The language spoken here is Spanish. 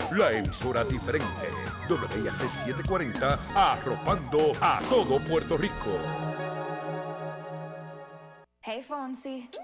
la emisora diferente. WIAC 740, arropando a todo Puerto Rico. Hey, Fonsi.